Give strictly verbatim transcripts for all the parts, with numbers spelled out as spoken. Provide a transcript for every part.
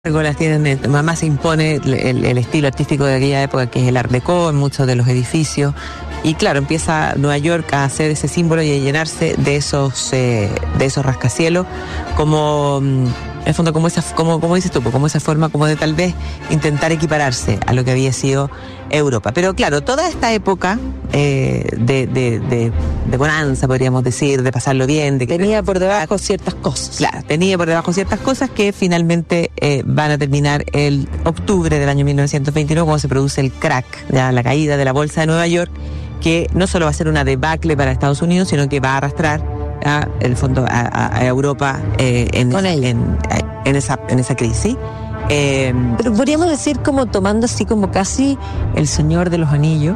Las tienen, más se impone el, el estilo artístico de aquella época, que es el Art Deco en muchos de los edificios, y claro, empieza Nueva York a hacer ese símbolo y a llenarse de esos eh, de esos rascacielos, como en el fondo como esa como como dices tú, como esa forma como de tal vez intentar equipararse a lo que había sido Europa. Pero claro, toda esta época eh, de, de, de, de bonanza, podríamos decir, de pasarlo bien, de que tenía por debajo ciertas cosas. Claro, tenía por debajo ciertas cosas que finalmente eh, van a terminar el octubre del año mil novecientos veintinueve, cuando se produce el crack, ya la caída de la bolsa de Nueva York, que no solo va a ser una debacle para Estados Unidos, sino que va a arrastrar a el fondo a, a, a Europa eh, en, en, en esa en esa crisis. Eh, Pero podríamos decir, como tomando así como casi El Señor de los Anillos,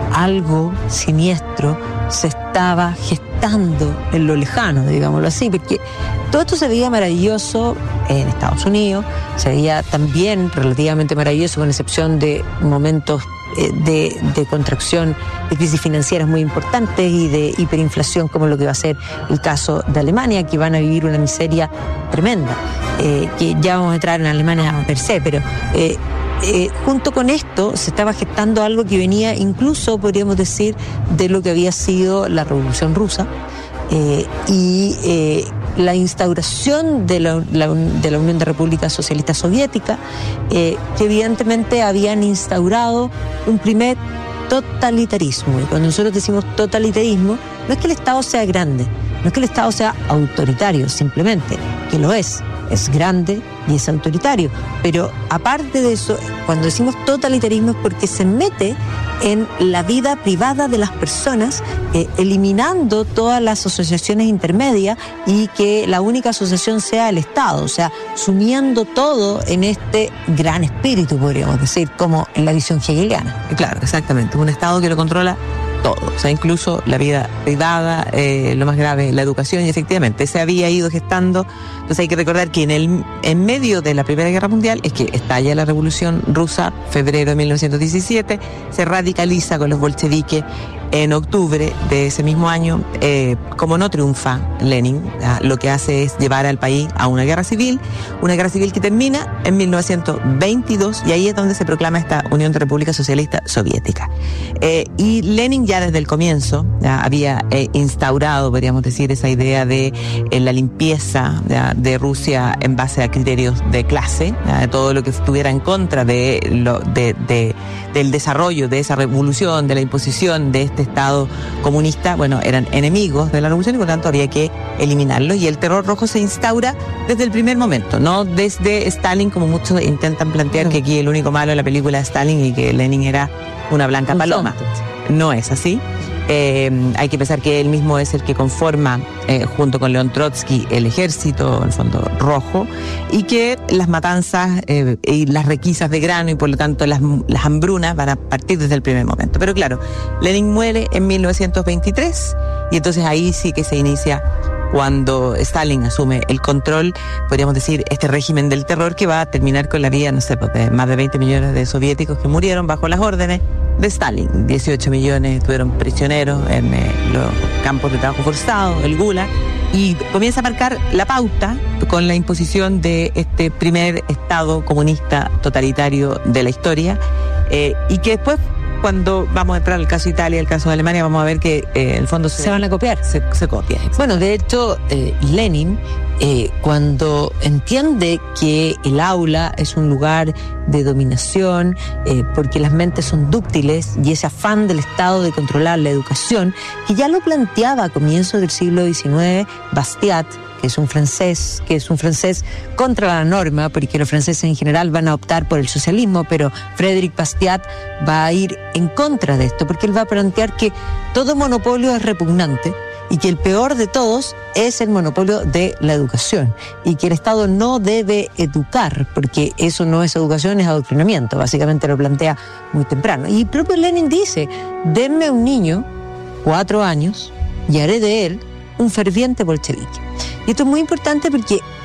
algo siniestro se estaba gestando en lo lejano, digámoslo así, porque todo esto se veía maravilloso en Estados Unidos, se veía también relativamente maravilloso, con excepción de momentos De, de contracción, de crisis financieras muy importantes y de hiperinflación, como lo que va a ser el caso de Alemania, que van a vivir una miseria tremenda, eh, que ya vamos a entrar en Alemania per se, pero eh, eh, junto con esto se estaba gestando algo que venía incluso, podríamos decir, de lo que había sido la Revolución Rusa, eh, y eh, la instauración de la, la, de la Unión de Repúblicas Socialistas Soviéticas, eh, que evidentemente habían instaurado un primer totalitarismo. Y cuando nosotros decimos totalitarismo, no es que el Estado sea grande, no es que el Estado sea autoritario, simplemente, que lo es, es grande y es autoritario. Pero aparte de eso, cuando decimos totalitarismo es porque se mete en la vida privada de las personas, eh, eliminando todas las asociaciones intermedias y que la única asociación sea el Estado, o sea, sumiendo todo en este gran espíritu, podríamos decir, como en la visión hegeliana. Claro, exactamente, un Estado que lo controla todo, o sea, incluso la vida privada, eh, lo más grave, la educación, y efectivamente se había ido gestando. Entonces hay que recordar que en el en medio de la Primera Guerra Mundial es que estalla la Revolución Rusa, febrero de mil novecientos diecisiete, se radicaliza con los bolcheviques en octubre de ese mismo año. Eh, como no triunfa Lenin, ¿ya? Lo que hace es llevar al país a una guerra civil, una guerra civil que termina en mil novecientos veintidós, y ahí es donde se proclama esta Unión de Repúblicas Socialistas Soviéticas. Eh, y Lenin ya desde el comienzo ya había eh, instaurado, podríamos decir, esa idea de eh, la limpieza ya, de Rusia en base a criterios de clase, ya, de todo lo que estuviera en contra de lo, de, de, del desarrollo de esa revolución, de la imposición de este Estado comunista. Bueno, eran enemigos de la revolución y por lo tanto había que eliminarlo, y el terror rojo se instaura desde el primer momento, no desde Stalin, como muchos intentan plantear, que aquí el único malo de la película es Stalin y que Lenin era una blanca paloma. No es así. Eh, hay que pensar que él mismo es el que conforma, eh, junto con León Trotsky, el ejército, en el fondo rojo, y que las matanzas eh, y las requisas de grano y por lo tanto las, las hambrunas van a partir desde el primer momento. Pero claro, Lenin muere en mil novecientos veintitrés, y entonces ahí sí que se inicia, cuando Stalin asume el control, podríamos decir, este régimen del terror que va a terminar con la vida, no sé, pues, de más de veinte millones de soviéticos que murieron bajo las órdenes de Stalin. dieciocho millones estuvieron prisioneros en eh, los campos de trabajo forzado, el Gulag, y comienza a marcar la pauta con la imposición de este primer Estado comunista totalitario de la historia, eh, y que después, cuando vamos a entrar al caso de Italia, el caso de Alemania, vamos a ver que eh, en el fondo se, se van a copiar. Se, se copia. Bueno, de hecho, eh, Lenin, eh, cuando entiende que el aula es un lugar de dominación, eh, porque las mentes son dúctiles, y ese afán del Estado de controlar la educación, que ya lo planteaba a comienzos del siglo diecinueve Bastiat, que es un francés, que es un francés contra la norma, porque los franceses en general van a optar por el socialismo, pero Frédéric Bastiat va a ir en contra de esto, porque él va a plantear que todo monopolio es repugnante y que el peor de todos es el monopolio de la educación, y que el Estado no debe educar, porque eso no es educación, es adoctrinamiento. Básicamente lo plantea muy temprano. Y el propio Lenin dice: denme un niño, cuatro años, y haré de él un ferviente bolchevique. Y esto es muy importante porque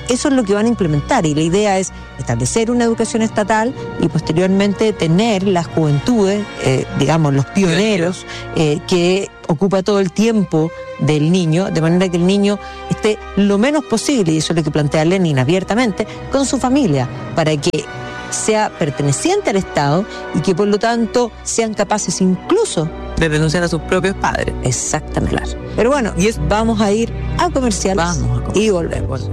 eso es lo que van a implementar, y la idea es establecer una educación estatal y posteriormente tener las juventudes, eh, digamos, los pioneros, eh, que ocupa todo el tiempo del niño, de manera que el niño esté lo menos posible, y eso es lo que plantea Lenin abiertamente, con su familia, para que sea perteneciente al Estado y que por lo tanto sean capaces incluso de denunciar a sus propios padres. Exactamente. Claro. Pero bueno, y es, vamos a ir a comerciales, vamos a comerciales. Y volvemos.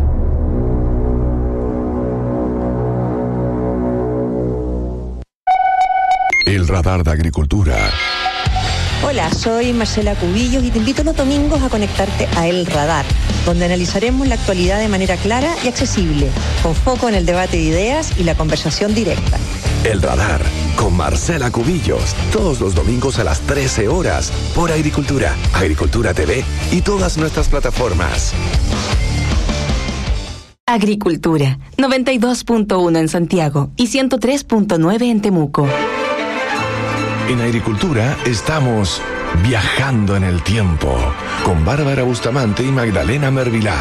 El radar de agricultura. Hola, soy Marcela Cubillos y te invito los domingos a conectarte a El Radar, donde analizaremos la actualidad de manera clara y accesible, con foco en el debate de ideas y la conversación directa. El Radar, con Marcela Cubillos, todos los domingos a las trece horas, por Agricultura, Agricultura T V y todas nuestras plataformas. Agricultura, noventa y dos punto uno en Santiago y ciento tres punto nueve en Temuco. En Agricultura estamos viajando en el tiempo con Bárbara Bustamante y Magdalena Mervilá.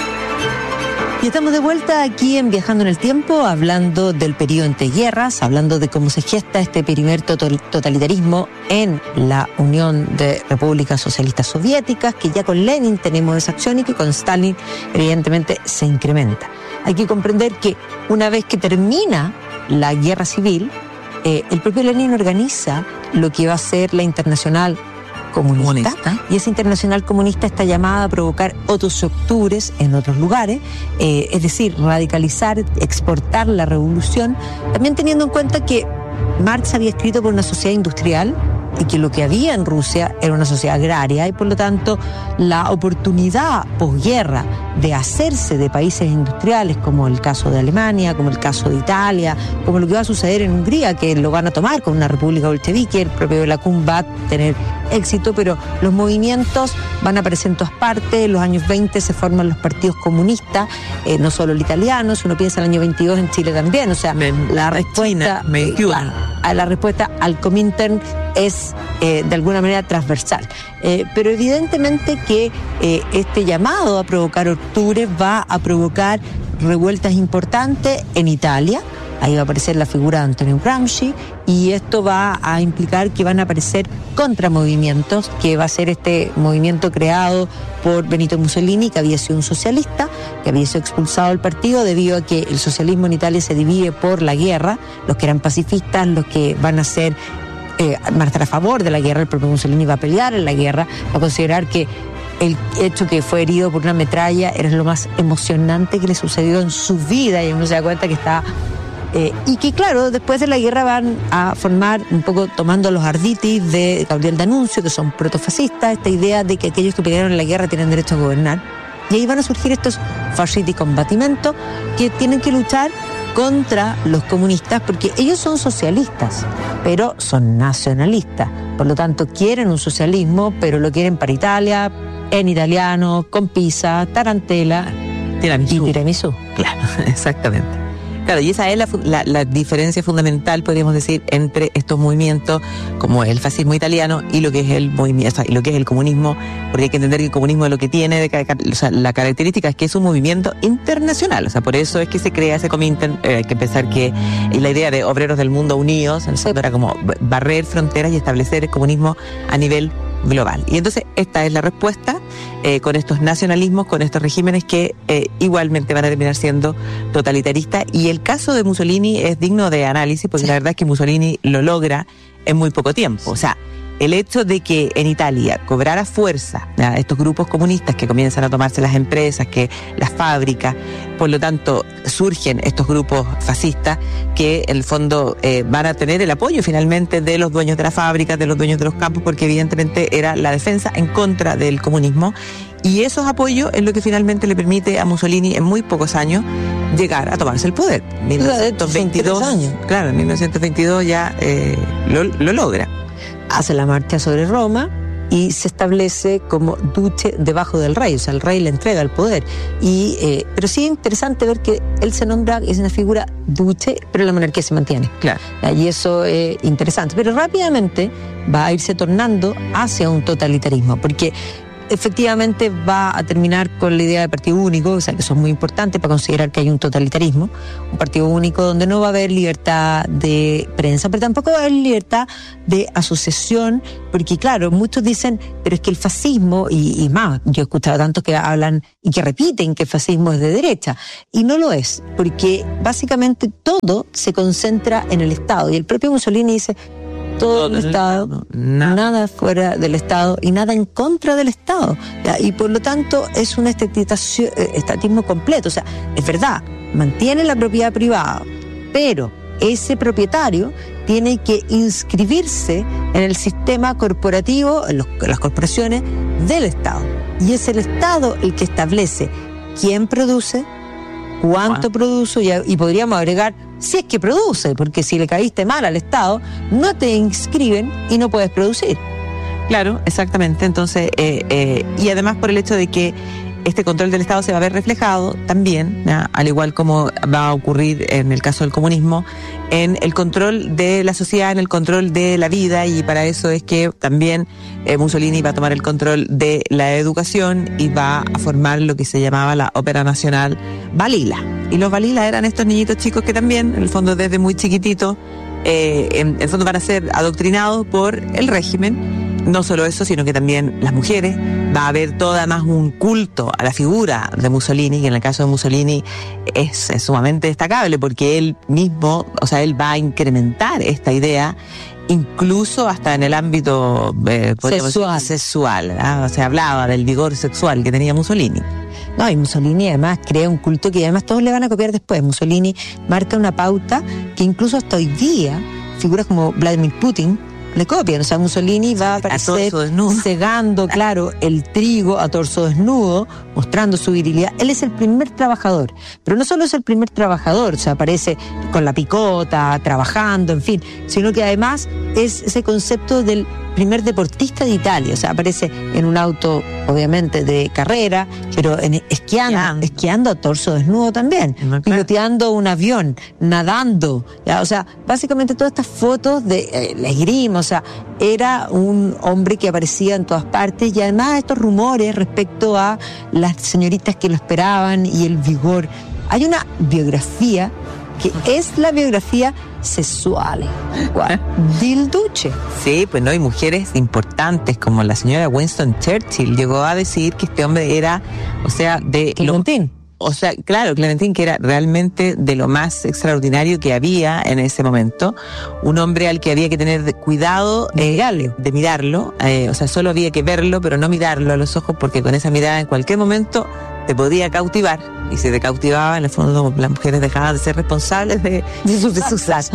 Y estamos de vuelta aquí en Viajando en el Tiempo, hablando del periodo entre guerras, hablando de cómo se gesta este primer totalitarismo en la Unión de Repúblicas Socialistas Soviéticas, que ya con Lenin tenemos esa acción y que con Stalin evidentemente se incrementa. Hay que comprender que una vez que termina la guerra civil, eh, el propio Lenin organiza lo que va a ser la Internacional Comunista, comunista, y esa Internacional Comunista está llamada a provocar otros octubres en otros lugares, eh, es decir, radicalizar, exportar la revolución, también teniendo en cuenta que Marx había escrito por una sociedad industrial y que lo que había en Rusia era una sociedad agraria, y por lo tanto la oportunidad posguerra de hacerse de países industriales, como el caso de Alemania, como el caso de Italia, como lo que va a suceder en Hungría, que lo van a tomar con una república bolchevique, el propio Belakun va a tener éxito, pero los movimientos van a aparecer en todas partes. En los años veinte se forman los partidos comunistas, eh, no solo el italiano, si uno piensa en el año veintidós en Chile también, o sea, me, la respuesta me, eh, la, a la respuesta al Comintern es eh, de alguna manera transversal, eh, pero evidentemente que eh, este llamado a provocar octubre va a provocar revueltas importantes en Italia. Ahí va a aparecer la figura de Antonio Gramsci, y esto va a implicar que van a aparecer contramovimientos, que va a ser este movimiento creado por Benito Mussolini, que había sido un socialista, que había sido expulsado del partido debido a que el socialismo en Italia se divide por la guerra, los que eran pacifistas, los que van a ser eh, van a estar a favor de la guerra. El propio Mussolini va a pelear en la guerra, va a considerar que el hecho que fue herido por una metralla era lo más emocionante que le sucedió en su vida, y uno se da cuenta que está... Eh, y que claro, después de la guerra van a formar, un poco tomando los arditis de Gabriel D'Annunzio, que son protofascistas, esta idea de que aquellos que pelearon en la guerra tienen derecho a gobernar, y ahí van a surgir estos fascisti combatimientos que tienen que luchar contra los comunistas, porque ellos son socialistas, pero son nacionalistas, por lo tanto quieren un socialismo, pero lo quieren para Italia, en italiano, con pizza, tarantela tiramisú. y tiramisú. Claro, exactamente. Claro, y esa es la, la, la diferencia fundamental, podríamos decir, entre estos movimientos como el fascismo italiano y lo que es el movimiento, o sea, y lo que es el comunismo, porque hay que entender que el comunismo lo que tiene, de, o sea, la característica es que es un movimiento internacional, o sea, por eso es que se crea ese Comintern. Eh, hay que pensar que la idea de obreros del mundo unidos, en el fondo era como barrer fronteras y establecer el comunismo a nivel global. Y entonces esta es la respuesta, eh, con estos nacionalismos, con estos regímenes que eh, igualmente van a terminar siendo totalitaristas. Y el caso de Mussolini es digno de análisis, porque sí, la verdad es que Mussolini lo logra en muy poco tiempo. O sea, el hecho de que en Italia cobrara fuerza, ¿ya?, estos grupos comunistas que comienzan a tomarse las empresas, que las fábricas, por lo tanto surgen estos grupos fascistas que en el fondo eh, van a tener el apoyo finalmente de los dueños de las fábricas, de los dueños de los campos, porque evidentemente era la defensa en contra del comunismo, y esos apoyos es lo que finalmente le permite a Mussolini en muy pocos años llegar a tomarse el poder. mil novecientos veintidós, años. Claro, en mil novecientos veintidós ya eh, lo, lo logra. Hace la marcha sobre Roma y se establece como duce debajo del rey, o sea, el rey le entrega el poder. Y, eh, pero sí es interesante ver que él se nombra, es una figura duce, pero la monarquía se mantiene. Claro. Y eso es interesante. Pero rápidamente va a irse tornando hacia un totalitarismo, porque efectivamente va a terminar con la idea de partido único, o sea que eso es muy importante para considerar que hay un totalitarismo, un partido único donde no va a haber libertad de prensa, pero tampoco va a haber libertad de asociación, porque claro, muchos dicen, pero es que el fascismo, y, y más, yo he escuchado tantos que hablan y que repiten que el fascismo es de derecha, y no lo es, porque básicamente todo se concentra en el Estado, y el propio Mussolini dice, todo el Estado, no, nada. nada fuera del Estado y nada en contra del Estado, ¿ya? Y por lo tanto es un estatismo completo, o sea, es verdad, mantiene la propiedad privada, pero ese propietario tiene que inscribirse en el sistema corporativo, en, los, en las corporaciones del Estado, y es el Estado el que establece quién produce, cuánto ah. produce, y, y podríamos agregar si es que produce, porque si le caíste mal al Estado, no te inscriben y no puedes producir. Claro, exactamente. Entonces, eh, eh, y además por el hecho de que este control del Estado se va a ver reflejado también, ¿ya? Al igual como va a ocurrir en el caso del comunismo, en el control de la sociedad, en el control de la vida, y para eso es que también eh, Mussolini va a tomar el control de la educación y va a formar lo que se llamaba la Ópera Nacional Balila. Y los Balila eran estos niñitos chicos que también, en el fondo desde muy chiquititos, eh, en el fondo van a ser adoctrinados por el régimen. No solo eso, sino que también las mujeres, va a haber todo además un culto a la figura de Mussolini, que en el caso de Mussolini es, es sumamente destacable, porque él mismo, o sea, él va a incrementar esta idea, incluso hasta en el ámbito eh, sexual. Decir, sexual, ¿ah? O sea, hablaba del vigor sexual que tenía Mussolini. No, y Mussolini además crea un culto que además todos le van a copiar después. Mussolini marca una pauta que incluso hasta hoy día figuras como Vladimir Putin le copian, o sea, Mussolini va a aparecer cegando, claro, el trigo a torso desnudo, mostrando su virilidad. Él es el primer trabajador, pero no solo es el primer trabajador, o sea, aparece con la picota, trabajando, en fin, sino que además es ese concepto del primer deportista de Italia, o sea, aparece en un auto, obviamente, de carrera, pero en, esquiando, esquiando, esquiando a torso desnudo también, no, piloteando un avión, nadando, ¿ya? O sea, básicamente todas estas fotos de eh, la esgrima, o sea, era un hombre que aparecía en todas partes, y además estos rumores respecto a las señoritas que lo esperaban y el vigor. Hay una biografía que es la biografía sexual del Duce. Sí, pues no, hay mujeres importantes como la señora Winston Churchill llegó a decir que este hombre era, o sea, de Clementine. O sea, claro, Clementine, que era realmente de lo más extraordinario que había en ese momento, un hombre al que había que tener cuidado eh, de mirarlo, eh, o sea, solo había que verlo, pero no mirarlo a los ojos, porque con esa mirada en cualquier momento te podía cautivar, y si te cautivaba, en el fondo las mujeres dejaban de ser responsables de, de sus, de sus actos.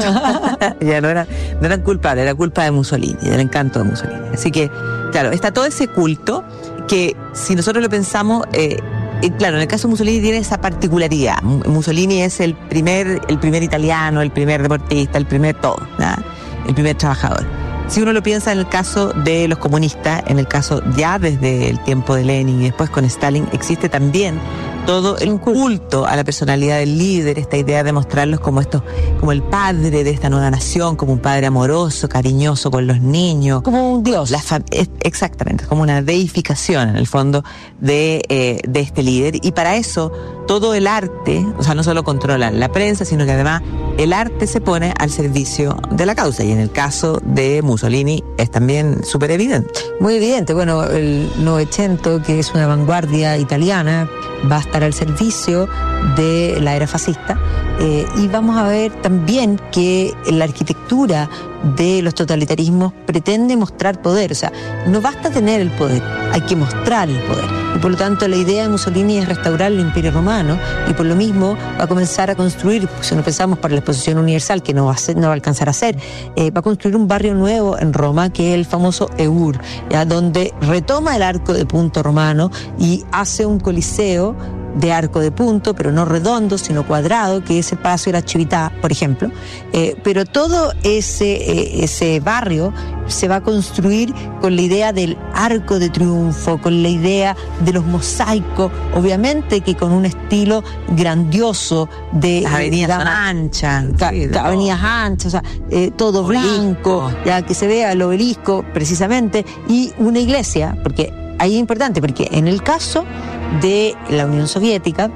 Ya no eran, no eran culpables, era culpa de Mussolini, del encanto de Mussolini. Así que, claro, está todo ese culto que, si nosotros lo pensamos, eh, Y claro, en el caso de Mussolini tiene esa particularidad. Mussolini es el primer, el primer italiano, el primer deportista, el primer todo, ¿verdad? El primer trabajador. Si uno lo piensa en el caso de los comunistas, en el caso ya desde el tiempo de Lenin y después con Stalin, existe también todo el culto a la personalidad del líder, esta idea de mostrarlos como esto, como el padre de esta nueva nación, como un padre amoroso, cariñoso con los niños. Como un dios. La fam- exactamente, como una deificación en el fondo de, eh, de este líder. Y para eso todo el arte, o sea, no solo controlan la prensa, sino que además el arte se pone al servicio de la causa. Y en el caso de Mussolini es también súper evidente. Muy evidente. Bueno, el Novecento, que es una vanguardia italiana, va a estar al servicio de la era fascista, eh, y vamos a ver también que la arquitectura de los totalitarismos pretende mostrar poder, o sea, no basta tener el poder, hay que mostrar el poder, y por lo tanto la idea de Mussolini es restaurar el Imperio Romano, y por lo mismo va a comenzar a construir, si no pensamos para la Exposición Universal, que no va a, ser, no va a alcanzar a ser, eh, va a construir un barrio nuevo en Roma, que es el famoso Eur, ya, donde retoma el arco de punto romano y hace un coliseo de arco de punto, pero no redondo, sino cuadrado, que es el Palacio de la Civiltà, por ejemplo. Eh, pero todo ese, eh, ese barrio se va a construir con la idea del arco de triunfo, con la idea de los mosaicos, obviamente que con un estilo grandioso de... Las avenidas son anchas. Ca, sí, ca, avenidas anchas, o sea, eh, todo blanco, ya que se vea el obelisco, precisamente, y una iglesia, porque ahí es importante, porque en el caso de la Unión Soviética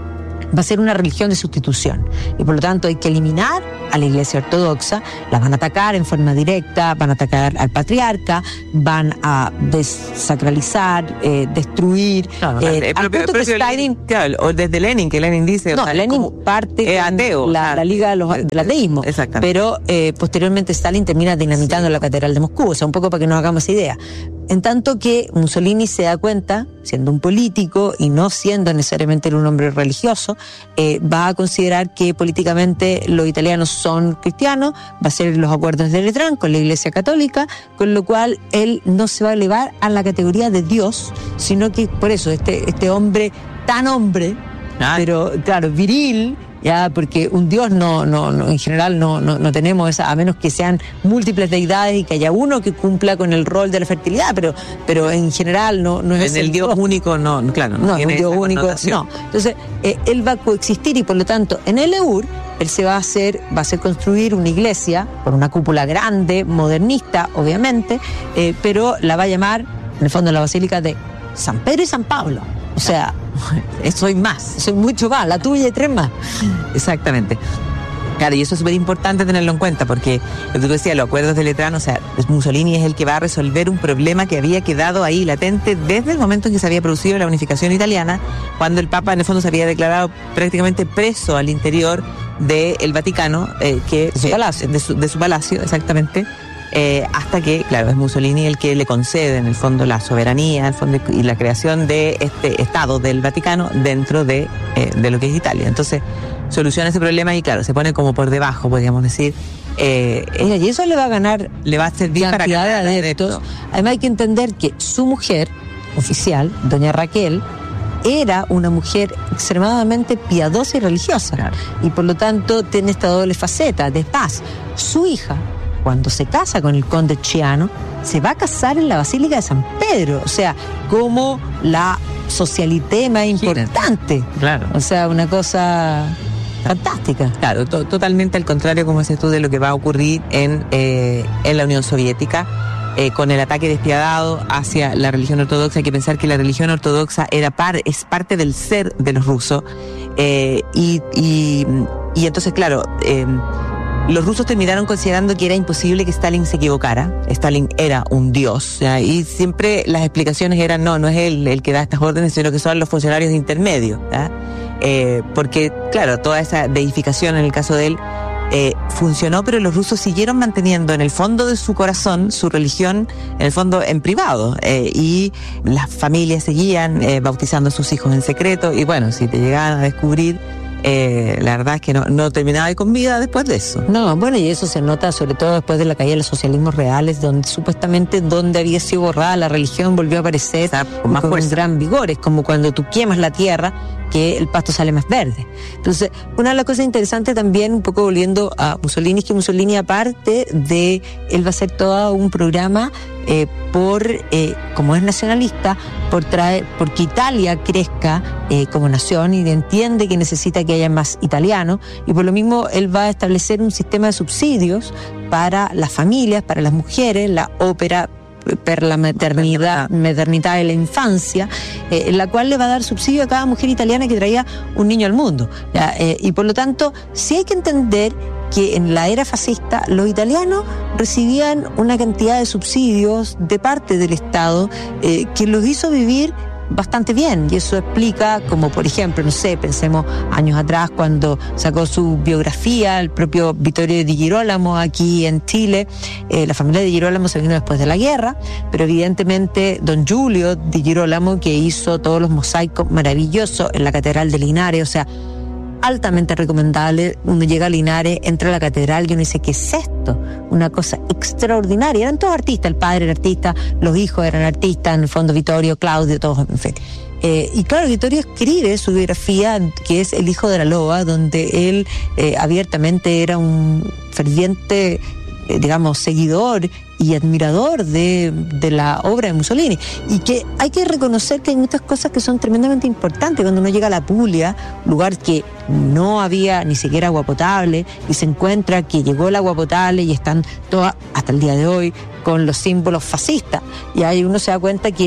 va a ser una religión de sustitución y por lo tanto hay que eliminar a la Iglesia Ortodoxa, la van a atacar en forma directa, van a atacar al patriarca, van a desacralizar, eh, destruir, Claro, eh, el al propio- punto el que propio Stalin... Lenin, claro, o desde Lenin, que Lenin dice... No, o sea, Lenin como- parte es con ateo, la, ah, la Liga de los, del Ateísmo, exactamente. pero eh, posteriormente Stalin termina dinamitando la Catedral de Moscú, o sea, un poco para que nos hagamos esa idea. En tanto que Mussolini se da cuenta, siendo un político y no siendo necesariamente un hombre religioso, eh, va a considerar que políticamente los italianos son cristianos, va a hacer los acuerdos de Letrán con la Iglesia Católica, con lo cual él no se va a elevar a la categoría de Dios, sino que por eso este, este hombre tan hombre, Ah. pero claro, viril, ya, porque un Dios no, no, no en general no, no, no tenemos esa, a menos que sean múltiples deidades y que haya uno que cumpla con el rol de la fertilidad, pero, pero en general no, no es En el Dios único, no, claro. no, es un tiene Dios esa único, connotación. no. Entonces, eh, él va a coexistir y por lo tanto, en el Eur, él se va a hacer, va a hacer construir una iglesia con una cúpula grande, modernista, obviamente, eh, pero la va a llamar, en el fondo, la Basílica de San Pedro y San Pablo. O sea, Soy más. soy mucho más, la tuya y tres más. Exactamente. Claro, y eso es súper importante tenerlo en cuenta, porque lo que tú decías, los acuerdos de Letrán, o sea, Mussolini es el que va a resolver un problema que había quedado ahí latente desde el momento en que se había producido la unificación italiana, cuando el Papa en el fondo se había declarado prácticamente preso al interior del Vaticano, eh, que De su palacio. de su, de su palacio, exactamente. Eh, hasta que, claro, es Mussolini el que le concede en el fondo la soberanía, el fondo, y la creación de este Estado del Vaticano dentro de, eh, de lo que es Italia. Entonces, soluciona ese problema y, claro, se pone como por debajo, podríamos decir. Eh, Mira, y eso le va a ganar le va a servir para cantidad de ganar adeptos. adeptos. Además hay que entender que su mujer oficial, doña Raquel, era una mujer extremadamente piadosa y religiosa. Claro. Y por lo tanto tiene esta doble faceta de paz. Su hija, cuando se casa con el conde Chiano, se va a casar en la Basílica de San Pedro. O sea, como la socialité más importante. Claro. O sea, una cosa fantástica. Claro, to- totalmente al contrario, como dices tú, de lo que va a ocurrir en, eh, en la Unión Soviética, eh, con el ataque despiadado hacia la religión ortodoxa. Hay que pensar que la religión ortodoxa era par, es parte del ser de los rusos, eh, y, y, y entonces, claro, eh, los rusos terminaron considerando que era imposible que Stalin se equivocara. Stalin era un dios, ¿ya? Y siempre las explicaciones eran, no, no es él el que da estas órdenes, sino que son los funcionarios intermedios, ¿ya? Eh, porque, claro, toda esa deificación en el caso de él eh, funcionó, pero los rusos siguieron manteniendo en el fondo de su corazón su religión, en el fondo en privado, eh, y las familias seguían eh, bautizando a sus hijos en secreto, y bueno, si te llegaban a descubrir, eh, la verdad es que no, no terminaba con vida después de eso. No, bueno, y eso se nota sobre todo después de la caída de los socialismos reales, donde supuestamente donde había sido borrada la religión volvió a aparecer O sea, con más fuerza. gran vigor. Es como cuando tú quemas la tierra, que el pasto sale más verde. Entonces, una de las cosas interesantes también, un poco volviendo a Mussolini, es que Mussolini, aparte de, él va a hacer todo un programa eh, por, eh, como es nacionalista, por traer, porque Italia crezca eh, como nación y entiende que necesita que haya más italianos, y por lo mismo él va a establecer un sistema de subsidios para las familias, para las mujeres, la ópera per la maternidad, maternidad de la infancia, eh, en la cual le va a dar subsidio a cada mujer italiana que traía un niño al mundo. ¿Ya? Eh, y por lo tanto, sí hay que entender que en la era fascista los italianos recibían una cantidad de subsidios de parte del Estado eh, que los hizo vivir bastante bien, y eso explica, como por ejemplo, no sé, pensemos años atrás cuando sacó su biografía el propio Vittorio Di Girolamo aquí en Chile. Eh, la familia de Girolamo se vino después de la guerra, pero evidentemente don Giulio Di Girolamo, que hizo todos los mosaicos maravillosos en la Catedral de Linares, o sea, altamente recomendable. Uno llega a Linares, entra a la catedral y uno dice, ¿qué es esto? Una cosa extraordinaria. Eran todos artistas, el padre era artista, los hijos eran artistas, en el fondo Vittorio, Claudio, todos, en fin. Eh, y claro, Vittorio escribe su biografía, que es El hijo de la loba, donde él eh, abiertamente era un ferviente, eh, digamos, seguidor y admirador de, de la obra de Mussolini, y que hay que reconocer que hay muchas cosas que son tremendamente importantes. Cuando uno llega a la Puglia, lugar que no había ni siquiera agua potable, y se encuentra que llegó el agua potable y están todas, hasta el día de hoy, con los símbolos fascistas, y ahí uno se da cuenta que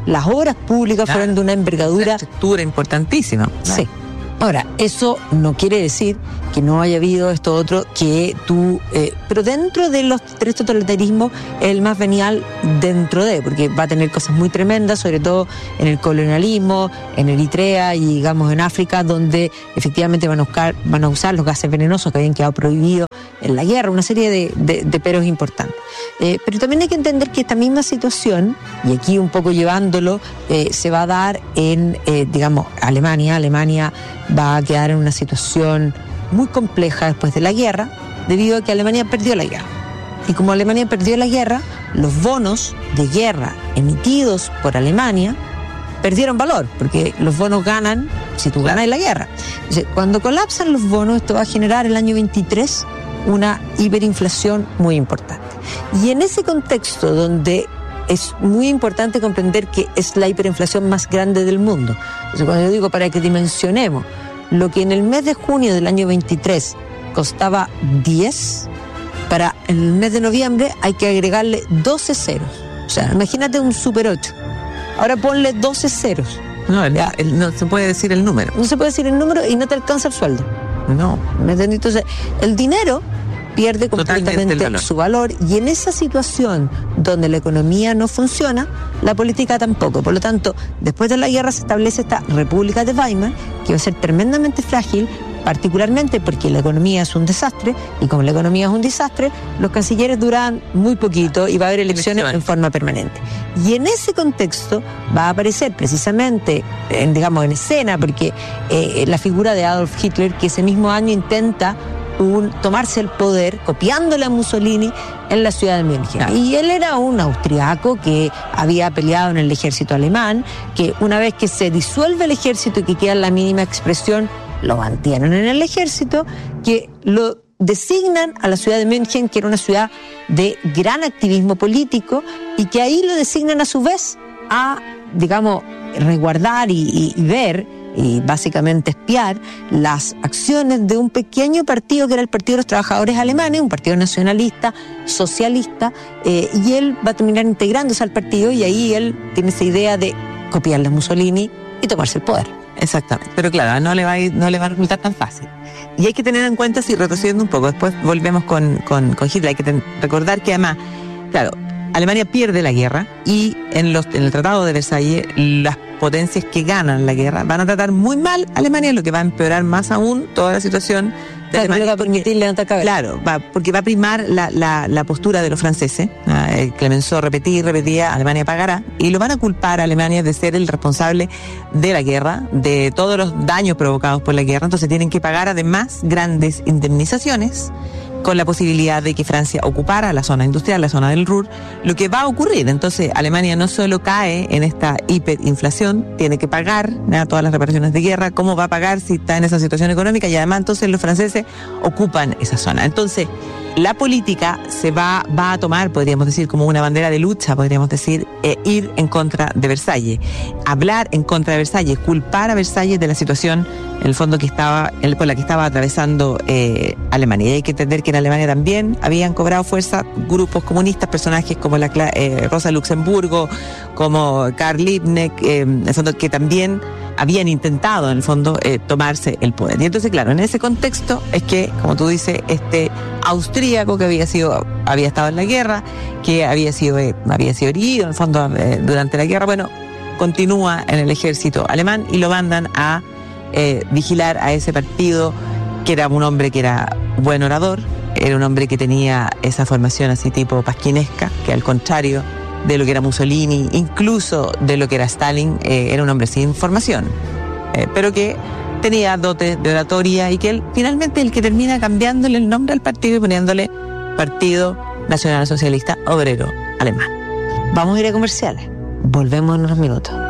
las obras públicas claro. fueron de una envergadura. Una estructura importantísima. Sí. Ahora, eso no quiere decir que no haya habido esto otro que tú... Eh, pero dentro de los tres totalitarismos, el más venial dentro de, porque va a tener cosas muy tremendas, sobre todo en el colonialismo, en Eritrea y, digamos, en África, donde efectivamente van a, buscar, van a usar los gases venenosos que habían quedado prohibidos en la guerra, una serie de, de, de peros importantes. Eh, pero también hay que entender que esta misma situación, y aquí un poco llevándolo, eh, se va a dar en, eh, digamos, Alemania. Alemania va a quedar en una situación muy compleja después de la guerra, debido a que Alemania perdió la guerra. Y como Alemania perdió la guerra, los bonos de guerra emitidos por Alemania perdieron valor, porque los bonos ganan si tú ganas la guerra. Entonces, cuando colapsan los bonos, esto va a generar el año veintitrés una hiperinflación muy importante. Y en ese contexto donde es muy importante comprender que es la hiperinflación más grande del mundo. Entonces, cuando yo digo para que dimensionemos, lo que en el mes de junio del año veintitrés costaba diez, para el mes de noviembre hay que agregarle doce ceros. O sea, imagínate un Super ocho. Ahora ponle doce ceros. No, el, el, no se puede decir el número. No se puede decir el número y no te alcanza el sueldo. No. ¿Me entendí? Entonces, el dinero pierde completamente valor. Su valor, y en esa situación donde la economía no funciona, la política tampoco. Por lo tanto, después de la guerra se establece esta República de Weimar, que va a ser tremendamente frágil, particularmente porque la economía es un desastre, y como la economía es un desastre, los cancilleres duran muy poquito y va a haber elecciones en forma permanente. Y en ese contexto va a aparecer precisamente, en, digamos, en escena, porque eh, la figura de Adolf Hitler, que ese mismo año intenta Un, tomarse el poder copiándole a Mussolini en la ciudad de München. Ah. Y él era un austriaco que había peleado en el ejército alemán, que una vez que se disuelve el ejército y que queda la mínima expresión, lo mantienen en el ejército, que lo designan a la ciudad de München, que era una ciudad de gran activismo político, y que ahí lo designan a su vez a, digamos, resguardar y, y, y ver y básicamente espiar las acciones de un pequeño partido que era el Partido de los Trabajadores Alemanes, un partido nacionalista, socialista, eh, y él va a terminar integrándose al partido, y ahí él tiene esa idea de copiarle a Mussolini y tomarse el poder. Exactamente, pero claro, no le va a ir, no le va a resultar tan fácil. Y hay que tener en cuenta, si retrocediendo un poco, después volvemos con, con, con Hitler, hay que ten, recordar que además, claro, Alemania pierde la guerra, y en, los, en el Tratado de Versalles las potencias que ganan la guerra van a tratar muy mal a Alemania, lo que va a empeorar más aún toda la situación de claro, Alemania. Va a permitir levantar cabeza. Claro, va, porque va a primar la, la, la postura de los franceses. Eh, Clemenceau repetía y repetía, Alemania pagará, y lo van a culpar a Alemania de ser el responsable de la guerra, de todos los daños provocados por la guerra. Entonces tienen que pagar además grandes indemnizaciones, con la posibilidad de que Francia ocupara la zona industrial, la zona del Ruhr, lo que va a ocurrir. Entonces, Alemania no solo cae en esta hiperinflación, tiene que pagar ¿no? todas las reparaciones de guerra. ¿Cómo va a pagar si está en esa situación económica? Y además, entonces, los franceses ocupan esa zona. Entonces, la política se va, va a tomar, podríamos decir, como una bandera de lucha, podríamos decir, eh, ir en contra de Versalles. Hablar en contra de Versalles, culpar a Versalles de la situación, en el fondo, que estaba, por la que estaba atravesando eh, Alemania. Y hay que entender que en Alemania también habían cobrado fuerza grupos comunistas, personajes como la eh, Rosa Luxemburgo, como Karl Liebknecht, eh, en el fondo, que también habían intentado, en el fondo, eh, tomarse el poder. Y entonces, claro, en ese contexto es que, como tú dices, este austríaco que había sido, había estado en la guerra, que había sido, eh, había sido herido, en el fondo, eh, durante la guerra, bueno, continúa en el ejército alemán y lo mandan a eh, vigilar a ese partido, que era un hombre que era buen orador, era un hombre que tenía esa formación así tipo pasquinesca, que al contrario de lo que era Mussolini, incluso de lo que era Stalin, eh, era un hombre sin formación, eh, pero que tenía dotes de oratoria, y que él finalmente el que termina cambiándole el nombre al partido y poniéndole Partido Nacional Socialista Obrero Alemán. Vamos a ir a comerciales. Volvemos en unos minutos.